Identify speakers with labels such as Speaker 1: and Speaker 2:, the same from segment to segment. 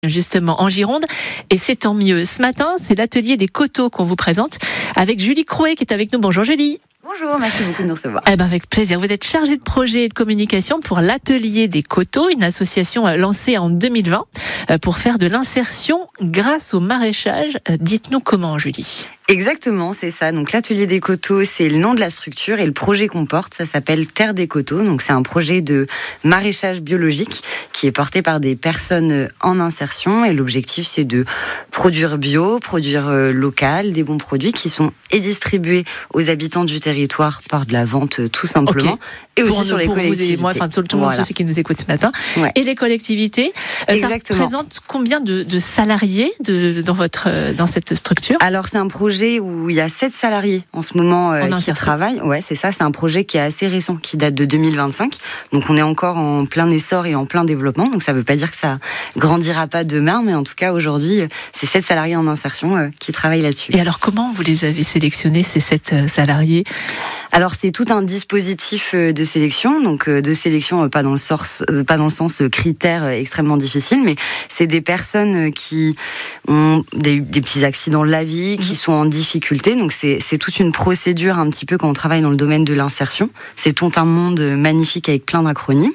Speaker 1: Justement en Gironde, et c'est tant mieux. Ce matin, c'est l'atelier des coteaux qu'on vous présente avec Julie Crouet qui est avec nous. Bonjour Julie.
Speaker 2: Bonjour, merci beaucoup de nous recevoir.
Speaker 1: Avec plaisir. Vous êtes chargée de projet et de communication pour l'atelier des coteaux, une association lancée en 2020 pour faire de l'insertion grâce au maraîchage. Dites-nous comment, Julie.
Speaker 2: Exactement, c'est ça. Donc l'atelier des coteaux, c'est le nom de la structure et le projet qu'on porte, ça s'appelle Terre des coteaux. Donc c'est un projet de maraîchage biologique qui est porté par des personnes en insertion et l'objectif c'est de produire bio, produire local, des bons produits qui sont distribués aux habitants du territoire par de la vente tout simplement. Okay. Et aussi sur les collectivités.
Speaker 1: Moi, tout le monde, ceux qui nous écoutent ce matin. Ouais. Et les collectivités.
Speaker 2: Exactement.
Speaker 1: Ça représente combien de salariés dans cette structure ?
Speaker 2: Alors c'est un projet où il y a 7 salariés en ce moment qui travaillent. Ouais, c'est ça. C'est un projet qui est assez récent, qui date de 2025. Donc on est encore en plein essor et en plein développement. Donc ça ne veut pas dire que ça grandira pas demain, mais en tout cas aujourd'hui, c'est 7 salariés en insertion qui travaillent là-dessus.
Speaker 1: Et alors comment vous les avez sélectionnés, ces 7 salariés ?
Speaker 2: Alors c'est tout un dispositif de sélection, donc de sélection pas dans le sens critères extrêmement difficiles, mais c'est des personnes qui ont des petits accidents de la vie, qui sont en difficulté, donc c'est toute une procédure un petit peu quand on travaille dans le domaine de l'insertion. C'est tout un monde magnifique avec plein d'acronymes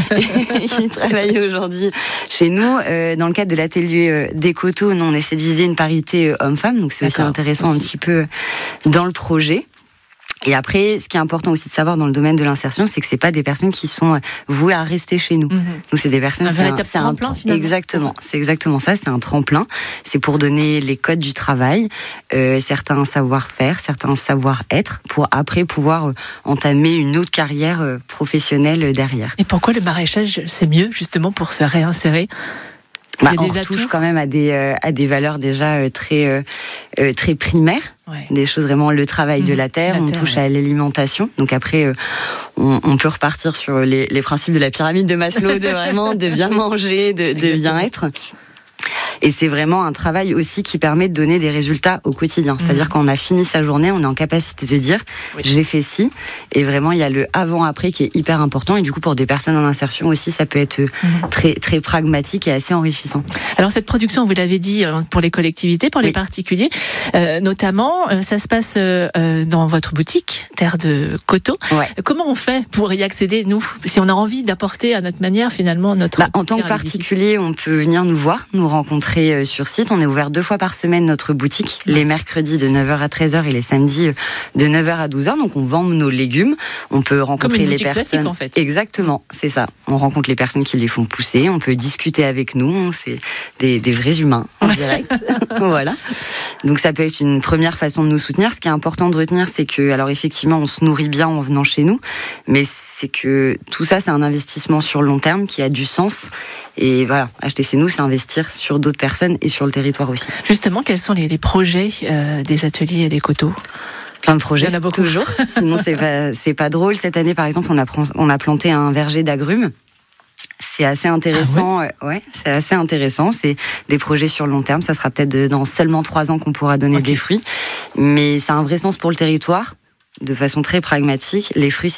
Speaker 2: qui travaillent aujourd'hui chez nous. Dans le cadre de l'atelier des coteaux, nous on essaie de viser une parité homme-femme, donc c'est aussi intéressant un petit peu dans le projet. Et après, ce qui est important aussi de savoir dans le domaine de l'insertion, c'est que c'est pas des personnes qui sont vouées à rester chez nous. Donc c'est des personnes,
Speaker 1: c'est un tremplin finalement.
Speaker 2: Exactement, c'est exactement ça. C'est un tremplin. C'est pour donner les codes du travail, certains savoir-faire, certains savoir-être, pour après pouvoir entamer une autre carrière professionnelle derrière.
Speaker 1: Et pourquoi le maraîchage c'est mieux justement pour se réinsérer ?
Speaker 2: On retouche quand même à des valeurs déjà très primaires, des choses vraiment le travail de la terre, on touche à l'alimentation. Donc après, on peut repartir sur les principes de la pyramide de Maslow, de bien manger, de bien-être. Et c'est vraiment un travail aussi qui permet de donner des résultats au quotidien. C'est-à-dire quand on a fini sa journée, on est en capacité de dire j'ai fait ci. Et vraiment, il y a le avant-après qui est hyper important. Et du coup, pour des personnes en insertion aussi, ça peut être très, très pragmatique et assez enrichissant.
Speaker 1: Alors cette production, vous l'avez dit, pour les collectivités, pour les particuliers, notamment, ça se passe dans votre boutique, Terre de Coteaux. Comment on fait pour y accéder, nous, si on a envie d'apporter à notre manière, finalement, notre...
Speaker 2: En tant que particulier, on peut venir nous voir, nous rencontrer sur site. On est ouvert 2 fois par semaine notre boutique, les mercredis de 9h à 13h et les samedis de 9h à 12h. Donc on vend nos légumes, on peut rencontrer les personnes.
Speaker 1: En fait.
Speaker 2: Exactement, c'est ça. On rencontre les personnes qui les font pousser, on peut discuter avec nous, c'est des vrais humains en direct. Voilà. Donc ça peut être une première façon de nous soutenir. Ce qui est important de retenir, c'est que, alors effectivement, on se nourrit bien en venant chez nous, mais c'est que tout ça, c'est un investissement sur le long terme qui a du sens. Et voilà, acheter chez nous, c'est investir sur d'autres personnes et sur le territoire aussi.
Speaker 1: Justement, quels sont les projets des ateliers et des coteaux ?
Speaker 2: Plein de projets,
Speaker 1: il y en a beaucoup.
Speaker 2: Toujours. Sinon, c'est pas drôle. Cette année, par exemple, on a planté un verger d'agrumes. C'est assez intéressant. C'est assez intéressant. C'est des projets sur le long terme. Ça sera peut-être dans seulement 3 ans qu'on pourra donner des fruits. Mais ça a un vrai sens pour le territoire. De façon très pragmatique, les fruits,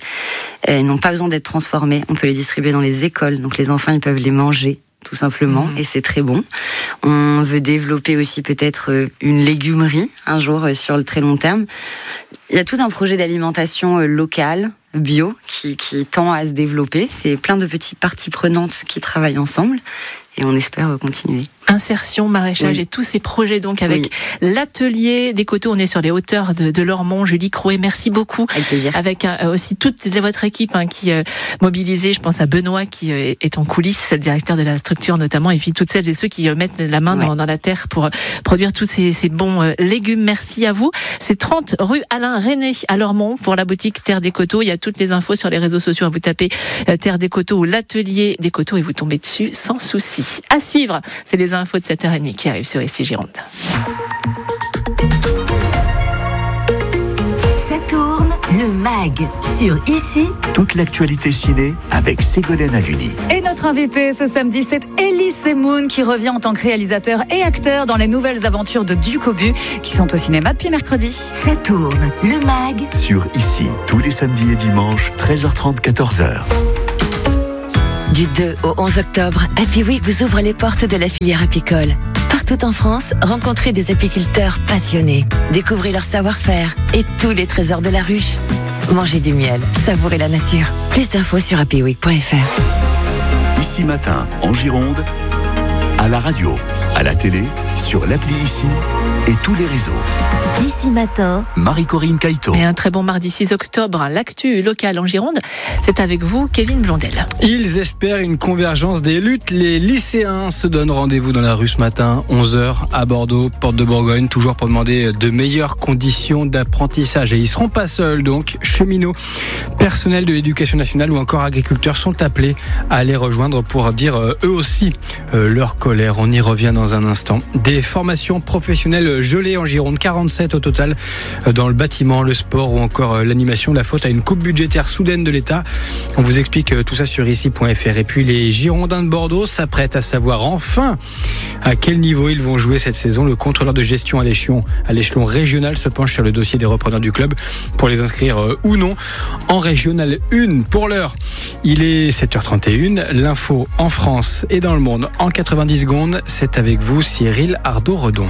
Speaker 2: ils n'ont pas besoin d'être transformés. On peut les distribuer dans les écoles. Donc les enfants, ils peuvent les manger, tout simplement. Et c'est très bon. On veut développer aussi peut-être une légumerie un jour sur le très long terme. Il y a tout un projet d'alimentation locale, bio, qui tend à se développer. C'est plein de petites parties prenantes qui travaillent ensemble. Et on espère continuer.
Speaker 1: Insertion, maraîchage et tous ces projets donc avec l'atelier des coteaux. On est sur les hauteurs de Lormont. Julie Crouet, merci beaucoup.
Speaker 2: Avec plaisir.
Speaker 1: Avec aussi toute votre équipe qui est mobilisée. Je pense à Benoît qui est en coulisses, le directeur de la structure notamment, et puis toutes celles et ceux qui mettent la main dans la terre pour produire tous ces bons légumes. Merci à vous. C'est 30 rue Alain René à Lormont pour la boutique Terre des Coteaux. Il y a toutes les infos sur les réseaux sociaux. Vous tapez Terre des Coteaux ou l'atelier des coteaux et vous tombez dessus sans souci. À suivre, c'est les infos de 7h30 qui arrivent sur Ici Gironde.
Speaker 3: Ça tourne, le MAG sur Ici.
Speaker 4: Toute l'actualité ciné avec Ségolène Aluni.
Speaker 5: Et notre invité ce samedi, c'est Elie Semoun qui revient en tant que réalisateur et acteur dans les nouvelles aventures de Duc Aubu qui sont au cinéma depuis mercredi.
Speaker 3: Ça tourne, le MAG
Speaker 4: sur Ici, tous les samedis et dimanches, 13h30, 14h.
Speaker 6: Du 2 au 11 octobre, Happy Week vous ouvre les portes de la filière apicole. Partout en France, rencontrez des apiculteurs passionnés. Découvrez leur savoir-faire et tous les trésors de la ruche. Mangez du miel, savourez la nature. Plus d'infos sur happyweek.fr.
Speaker 4: Ici Matin, en Gironde, à la radio, à la télé, sur l'appli Ici et tous les réseaux.
Speaker 3: Ici Matin,
Speaker 4: Marie-Corinne Caïto.
Speaker 1: Et un très bon mardi 6 octobre, l'actu locale en Gironde, c'est avec vous, Kevin Blondel.
Speaker 7: Ils espèrent une convergence des luttes. Les lycéens se donnent rendez-vous dans la rue ce matin, 11h à Bordeaux, porte de Bourgogne, toujours pour demander de meilleures conditions d'apprentissage. Et ils ne seront pas seuls, donc cheminots, personnels de l'éducation nationale ou encore agriculteurs sont appelés à les rejoindre pour dire eux aussi leur colère. On y revient dans un instant. Des formations professionnelles gelées en Gironde, 47 au total dans le bâtiment, le sport ou encore l'animation. La faute à une coupe budgétaire soudaine de l'État. On vous explique tout ça sur ici.fr. Et puis les Girondins de Bordeaux s'apprêtent à savoir enfin à quel niveau ils vont jouer cette saison. Le contrôleur de gestion à l'échelon régional se penche sur le dossier des repreneurs du club pour les inscrire ou non en régional 1. Pour l'heure, il est 7h31. L'info en France et dans le monde en 90 secondes. C'est avec vous, Cyril Ardo-Redon.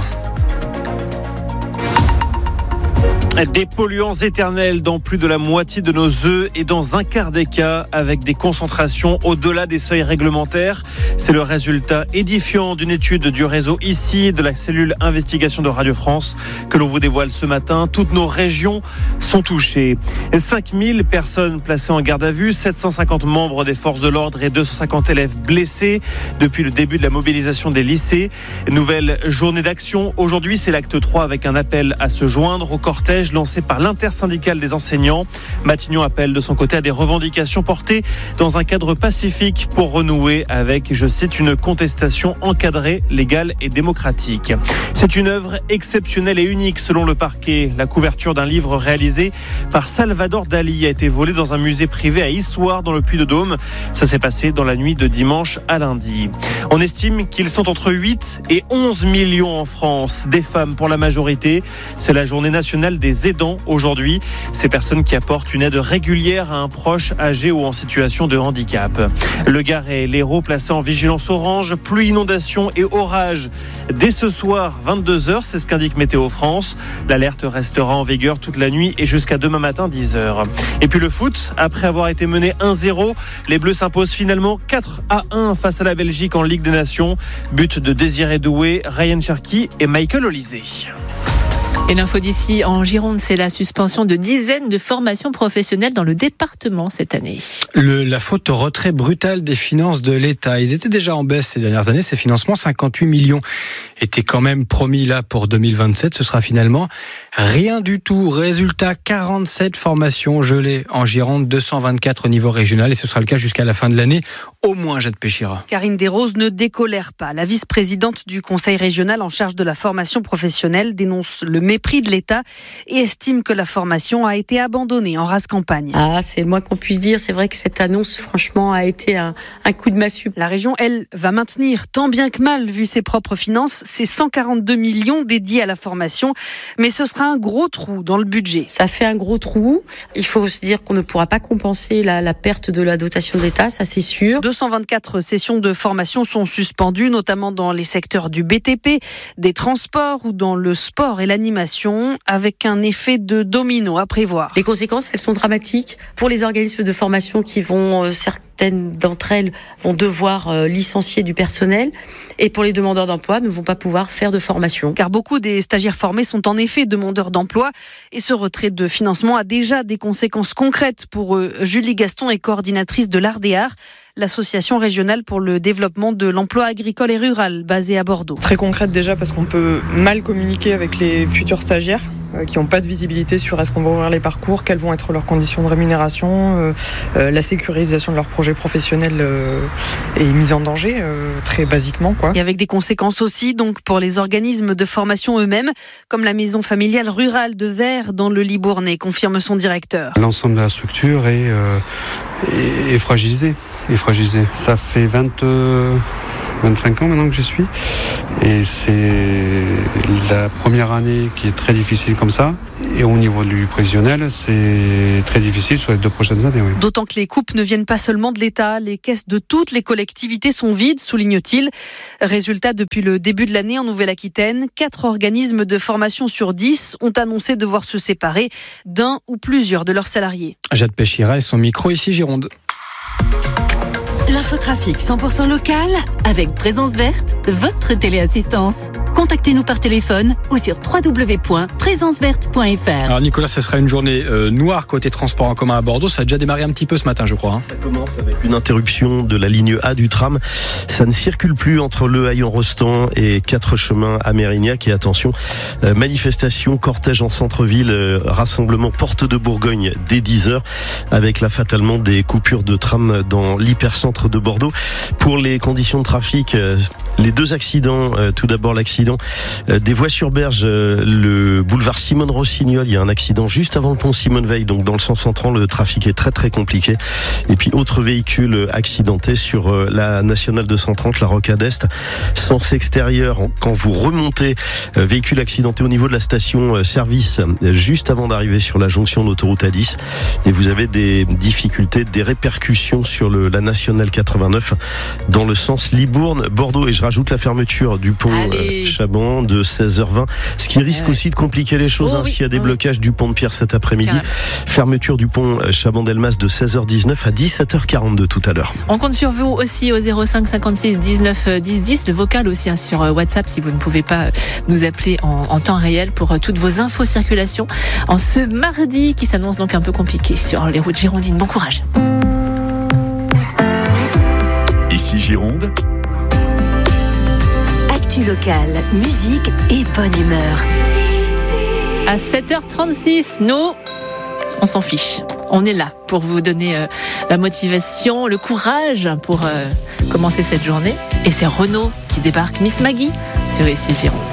Speaker 8: Des polluants éternels dans plus de la moitié de nos œufs et dans un quart des cas avec des concentrations au-delà des seuils réglementaires. C'est le résultat édifiant d'une étude du réseau ICI de la cellule investigation de Radio France que l'on vous dévoile ce matin. Toutes nos régions sont touchées. 5000 personnes placées en garde à vue, 750 membres des forces de l'ordre et 250 élèves blessés depuis le début de la mobilisation des lycées. Nouvelle journée d'action. Aujourd'hui, c'est l'acte 3 avec un appel à se joindre au cortège lancé par l'intersyndicale des enseignants. Matignon appelle de son côté à des revendications portées dans un cadre pacifique pour renouer avec, je cite, une contestation encadrée, légale et démocratique. C'est une œuvre exceptionnelle et unique selon le parquet. La couverture d'un livre réalisé par Salvador Dali a été volée dans un musée privé à Issoire dans le Puy-de-Dôme. Ça s'est passé dans la nuit de dimanche à lundi. On estime qu'ils sont entre 8 et 11 millions en France, des femmes pour la majorité. C'est la journée nationale des aidants aujourd'hui. Ces personnes qui apportent une aide régulière à un proche âgé ou en situation de handicap. Le Gard et l'Hérault placés en vigilance orange, pluie, inondation et orage. Dès ce soir, 22h, c'est ce qu'indique Météo France. L'alerte restera en vigueur toute la nuit et jusqu'à demain matin, 10h. Et puis le foot, après avoir été mené 1-0, les Bleus s'imposent finalement 4-1 face à la Belgique en Ligue des Nations. But de Désiré Doué, Ryan Cherki et Michael Olysée.
Speaker 1: Et l'info d'ici en Gironde, c'est la suspension de dizaines de formations professionnelles dans le département cette année.
Speaker 7: La faute au retrait brutal des finances de l'État. Ils étaient déjà en baisse ces dernières années. Ces financements, 58 millions, étaient quand même promis là pour 2027. Ce sera finalement rien du tout. Résultat, 47 formations gelées en Gironde, 224 au niveau régional. Et ce sera le cas jusqu'à la fin de l'année. Au moins, Jade Péchira.
Speaker 9: Karine Desroses ne décolère pas. La vice-présidente du conseil régional en charge de la formation professionnelle dénonce le mépris de l'État et estime que la formation a été abandonnée en rase campagne.
Speaker 10: C'est le moins qu'on puisse dire. C'est vrai que cette annonce, franchement, a été un coup de massue.
Speaker 9: La région, elle, va maintenir, tant bien que mal, vu ses propres finances, ses 142 millions dédiés à la formation. Mais ce sera un gros trou dans le budget.
Speaker 10: Ça fait un gros trou. Il faut se dire qu'on ne pourra pas compenser la perte de la dotation de l'État, ça c'est sûr.
Speaker 9: 224 sessions de formation sont suspendues, notamment dans les secteurs du BTP, des transports ou dans le sport et l'animation, avec un effet de domino à prévoir.
Speaker 10: Les conséquences, elles sont dramatiques pour les organismes de formation qui vont, certaines d'entre elles vont devoir licencier du personnel, et pour les demandeurs d'emploi ne vont pas pouvoir faire de formation.
Speaker 9: Car beaucoup des stagiaires formés sont en effet demandeurs d'emploi, et ce retrait de financement a déjà des conséquences concrètes pour eux. Julie Gaston est coordinatrice de l'ARDEAR, l'association régionale pour le développement de l'emploi agricole et rural, basée à Bordeaux.
Speaker 11: Très concrète déjà parce qu'on peut mal communiquer avec les futurs stagiaires qui n'ont pas de visibilité sur est-ce qu'on va ouvrir les parcours, quelles vont être leurs conditions de rémunération, la sécurisation de leur projet professionnel est mise en danger, très basiquement, quoi.
Speaker 9: Et avec des conséquences aussi donc pour les organismes de formation eux-mêmes, comme la maison familiale rurale de Vers dans le Libournais, confirme son directeur.
Speaker 12: L'ensemble de la structure est fragilisé. Ça fait 25 ans maintenant que j'y suis. Et c'est la première année qui est très difficile comme ça. Et au niveau du prévisionnel, c'est très difficile sur les 2 prochaines années. Oui.
Speaker 9: D'autant que les coupes ne viennent pas seulement de l'État. Les caisses de toutes les collectivités sont vides, souligne-t-il. Résultat, depuis le début de l'année en Nouvelle-Aquitaine, 4 organismes de formation sur 10 ont annoncé devoir se séparer d'un ou plusieurs de leurs salariés.
Speaker 7: Jade Péchira et son micro ici Gironde.
Speaker 13: L'infotrafic 100% local avec Présence Verte, votre téléassistance. Contactez-nous par téléphone ou sur www.présenceverte.fr.
Speaker 7: Alors Nicolas, ce sera une journée noire côté transport en commun à Bordeaux. Ça a déjà démarré un petit peu ce matin, je crois.
Speaker 14: Ça commence avec une interruption de la ligne A du tram. Ça ne circule plus entre Le Haillon-Rostand et 4 chemins à Mérignac. Et attention, manifestation, cortège en centre-ville, rassemblement porte de Bourgogne dès 10h avec là fatalement des coupures de tram dans l'hypercentre de Bordeaux. Pour les conditions de trafic, les 2 accidents, tout d'abord l'accident des voies sur berge, le boulevard Simone Rossignol, il y a un accident juste avant le pont Simone Veil, donc dans le sens entrant, le trafic est très très compliqué. Et puis autre véhicule accidenté sur la nationale 230, la Rocade Est, sens extérieur, quand vous remontez, véhicule accidenté au niveau de la station service, juste avant d'arriver sur la jonction d'autoroute A10, et vous avez des difficultés, des répercussions sur la nationale 89 dans le sens Libourne-Bordeaux. Et je rajoute la fermeture du pont Chaban de 16h20, ce qui risque aussi de compliquer les choses s'il y a des blocages du pont de Pierre cet après-midi. Carrément. Fermeture du pont Chaban-Delmas de 16h19 à 17h42 tout à l'heure.
Speaker 1: On compte sur vous aussi au 05 56 19 10 10, le vocal aussi sur WhatsApp si vous ne pouvez pas nous appeler en temps réel pour toutes vos infos circulation en ce mardi qui s'annonce donc un peu compliqué sur les routes girondines. Bon courage.
Speaker 4: Ici Gironde.
Speaker 3: Actu locale, musique et bonne humeur.
Speaker 1: À 7h36, nous, on s'en fiche. On est là pour vous donner la motivation, le courage pour commencer cette journée. Et c'est Renaud qui débarque, Miss Maggie, sur Ici Gironde.